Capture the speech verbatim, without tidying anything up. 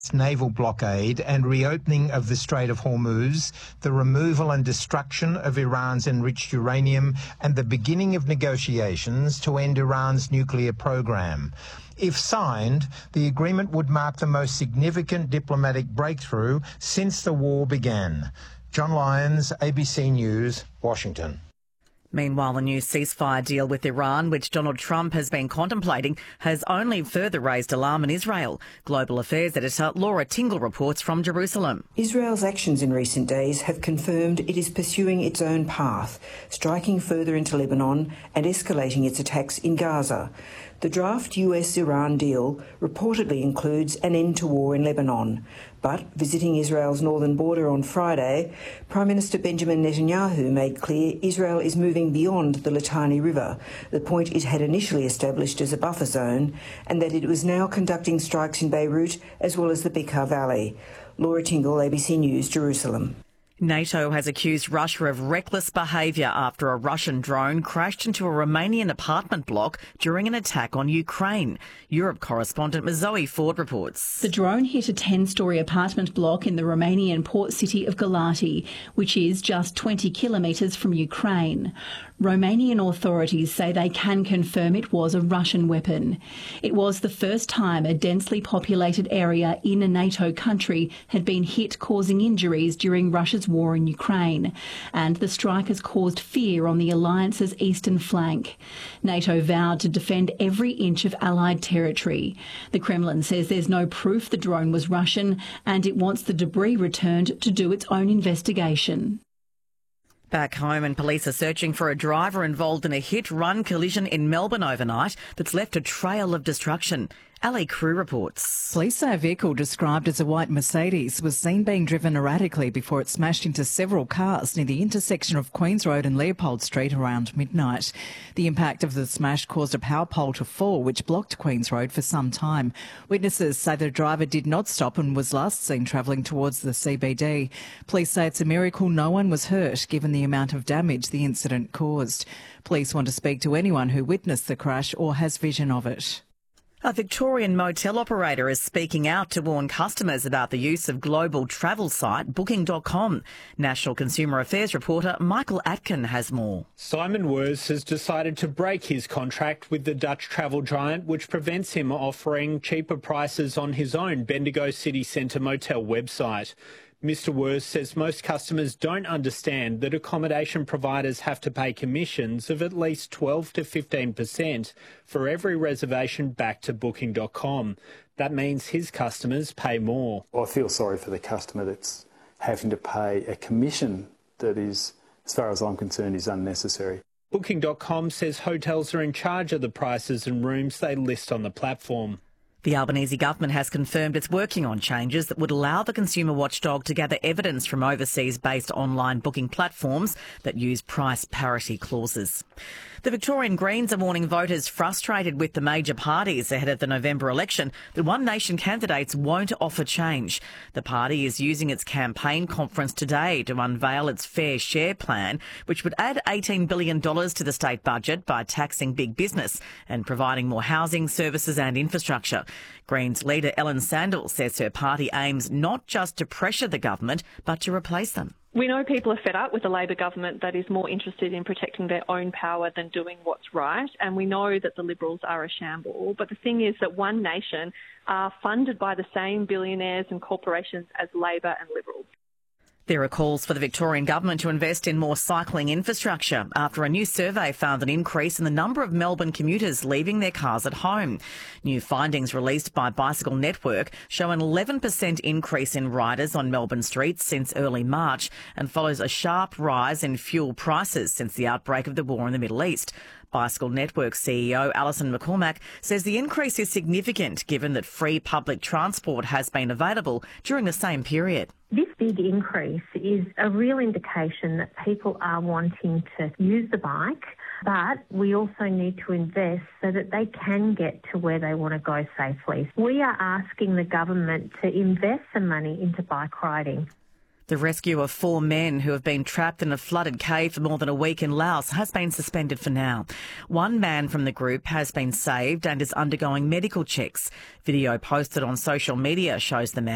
naval blockade and reopening of the Strait of Hormuz, the removal and destruction of Iran's enriched uranium, and the beginning of negotiations to end Iran's nuclear program. If signed, the agreement would mark the most significant diplomatic breakthrough since the war began. John Lyons, A B C News, Washington. Meanwhile, the new ceasefire deal with Iran, which Donald Trump has been contemplating, has only further raised alarm in Israel. Global Affairs editor Laura Tingle reports from Jerusalem. Israel's actions in recent days have confirmed it is pursuing its own path, striking further into Lebanon and escalating its attacks in Gaza. The draft U S Iran deal reportedly includes an end to war in Lebanon. But visiting Israel's northern border on Friday, Prime Minister Benjamin Netanyahu made clear Israel is moving beyond the Litani River, the point it had initially established as a buffer zone, and that it was now conducting strikes in Beirut as well as the Bekaa Valley. Laura Tingle, A B C News, Jerusalem. NATO has accused Russia of reckless behaviour after a Russian drone crashed into a Romanian apartment block during an attack on Ukraine. Europe correspondent Zoe Ford reports. The drone hit a ten-storey apartment block in the Romanian port city of Galati, which is just twenty kilometres from Ukraine. Romanian authorities say they can confirm it was a Russian weapon. It was the first time a densely populated area in a NATO country had been hit, causing injuries during Russia's war in Ukraine, and the strike has caused fear on the alliance's eastern flank. NATO vowed to defend every inch of Allied territory. The Kremlin says there's no proof the drone was Russian, and it wants the debris returned to do its own investigation. Back home, and police are searching for a driver involved in a hit-run collision in Melbourne overnight that's left a trail of destruction. Ali Crew reports. Police say a vehicle described as a white Mercedes was seen being driven erratically before it smashed into several cars near the intersection of Queen's Road and Leopold Street around midnight. The impact of the smash caused a power pole to fall, which blocked Queen's Road for some time. Witnesses say the driver did not stop and was last seen travelling towards the C B D. Police say it's a miracle no one was hurt, given the amount of damage the incident caused. Police want to speak to anyone who witnessed the crash or has vision of it. A Victorian motel operator is speaking out to warn customers about the use of global travel site Booking dot com. National Consumer Affairs reporter Michael Atkin has more. Simon Wurz has decided to break his contract with the Dutch travel giant, which prevents him offering cheaper prices on his own Bendigo City Centre motel website. Mister Wurz says most customers don't understand that accommodation providers have to pay commissions of at least twelve to fifteen percent for every reservation back to Booking dot com. That means his customers pay more. I feel sorry for the customer that's having to pay a commission that is, as far as I'm concerned, is unnecessary. Booking dot com says hotels are in charge of the prices and rooms they list on the platform. The Albanese government has confirmed it's working on changes that would allow the consumer watchdog to gather evidence from overseas-based online booking platforms that use price parity clauses. The Victorian Greens are warning voters frustrated with the major parties ahead of the November election that One Nation candidates won't offer change. The party is using its campaign conference today to unveil its Fair Share plan, which would add eighteen billion dollars to the state budget by taxing big business and providing more housing, services and infrastructure. Greens leader Ellen Sandell says her party aims not just to pressure the government, but to replace them. We know people are fed up with a Labor government that is more interested in protecting their own power than doing what's right, and we know that the Liberals are a shamble. But the thing is that One Nation are funded by the same billionaires and corporations as Labor and Liberals. There are calls for the Victorian government to invest in more cycling infrastructure after a new survey found an increase in the number of Melbourne commuters leaving their cars at home. New findings released by Bicycle Network show an eleven percent increase in riders on Melbourne streets since early March and follows a sharp rise in fuel prices since the outbreak of the war in the Middle East. Bicycle Network C E O Alison McCormack says the increase is significant given that free public transport has been available during the same period. This big increase is a real indication that people are wanting to use the bike, but we also need to invest so that they can get to where they want to go safely. We are asking the government to invest some money into bike riding. The rescue of four men who have been trapped in a flooded cave for more than a week in Laos has been suspended for now. One man from the group has been saved and is undergoing medical checks. Video posted on social media shows the man